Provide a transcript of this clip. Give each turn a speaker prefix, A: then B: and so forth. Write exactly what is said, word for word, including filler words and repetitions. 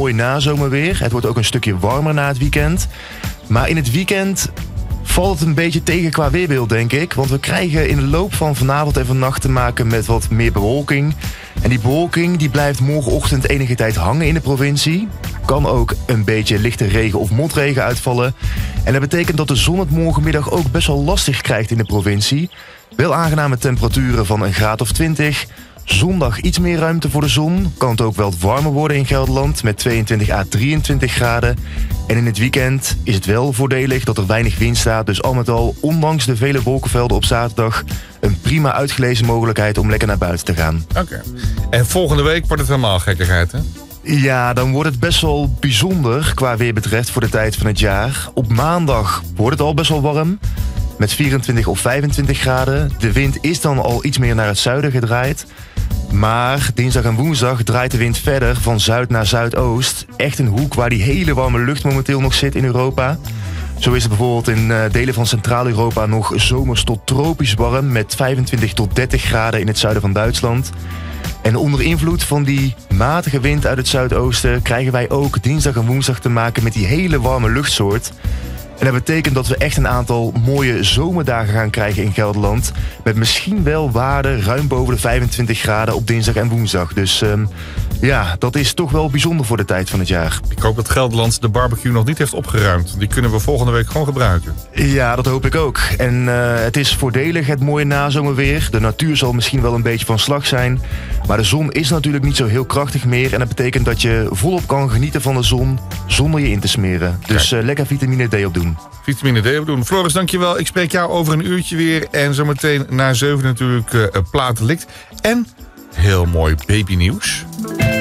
A: mooi nazomerweer. Het wordt ook een stukje warmer na het weekend. Maar in het weekend valt het een beetje tegen qua weerbeeld, denk ik. Want we krijgen in de loop van vanavond en vannacht te maken met wat meer bewolking. En die bewolking die blijft morgenochtend enige tijd hangen in de provincie. Kan ook een beetje lichte regen of motregen uitvallen. En dat betekent dat de zon het morgenmiddag ook best wel lastig krijgt in de provincie. Wel aangename temperaturen van een graad of twintig. Zondag iets meer ruimte voor de zon. Kan het ook wel wat warmer worden in Gelderland met tweeëntwintig à drieëntwintig graden. En in het weekend is het wel voordelig dat er weinig wind staat. Dus al met al, ondanks de vele wolkenvelden op zaterdag, een prima uitgelezen mogelijkheid om lekker naar buiten te gaan.
B: Oké. Okay. En volgende week wordt het helemaal gekkigheid, hè?
A: Ja, dan wordt het best wel bijzonder qua weer betreft voor de tijd van het jaar. Op maandag wordt het al best wel warm. Met vierentwintig of vijfentwintig graden. De wind is dan al iets meer naar het zuiden gedraaid. Maar dinsdag en woensdag draait de wind verder van zuid naar zuidoost. Echt een hoek waar die hele warme lucht momenteel nog zit in Europa. Zo is het bijvoorbeeld in delen van Centraal-Europa nog zomers tot tropisch warm met vijfentwintig tot dertig graden in het zuiden van Duitsland. En onder invloed van die matige wind uit het zuidoosten krijgen wij ook dinsdag en woensdag te maken met die hele warme luchtsoort. En dat betekent dat we echt een aantal mooie zomerdagen gaan krijgen in Gelderland. Met misschien wel waarden ruim boven de vijfentwintig graden op dinsdag en woensdag. Dus um, ja, dat is toch wel bijzonder voor de tijd van het jaar.
B: Ik hoop dat Gelderland de barbecue nog niet heeft opgeruimd. Die kunnen we volgende week gewoon gebruiken.
A: Ja, dat hoop ik ook. En uh, het is voordelig, het mooie nazomerweer. De natuur zal misschien wel een beetje van slag zijn. Maar de zon is natuurlijk niet zo heel krachtig meer. En dat betekent dat je volop kan genieten van de zon zonder je in te smeren. Dus uh, lekker vitamine D opdoen.
B: Vitamine D opdoen. Floris, dankjewel. Ik spreek jou over een uurtje weer. En zometeen na zeven natuurlijk uh, platen likt. En heel mooi babynieuws.